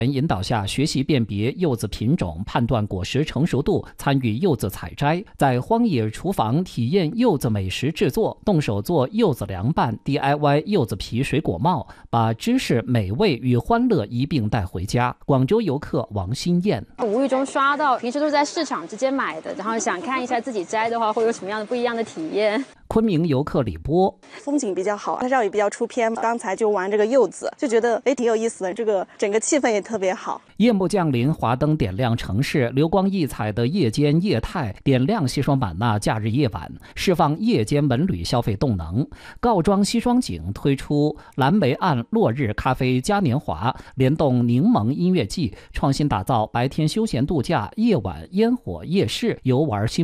引导下学习辨别柚子品种，判断果实成熟度，参与柚子采摘，在荒野厨房体验柚子美食制作，动手做柚子凉拌 ，DIY 柚子皮水果帽，把知识、美味与欢乐一并带回家。广州游客王新燕， 无意中刷到，平时都是在市场直接买的，然后想看一下自己摘的话会有什么样的不一样的体验。 昆明游客李波， 风景比较好，拍照也比较出片。刚才就玩这个柚子，就觉得挺有意思的，这个整个气氛也特别好。 夜幕降临，华灯点亮城市，流光溢彩的夜间业态点亮西双版纳假日夜晚，释放夜间文旅消费动能。告庄西双景推出蓝莓岸落日咖啡嘉年华，联动柠檬音乐季，创新打造白天休闲度假、夜晚烟火夜市游玩新